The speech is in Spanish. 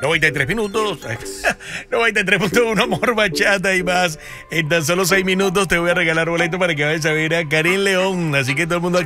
93 minutos. 93.1 Amor, Bachata y más. En tan solo 6 minutos te voy a regalar boleto para que vayas a ver a Karim León. Así que todo el mundo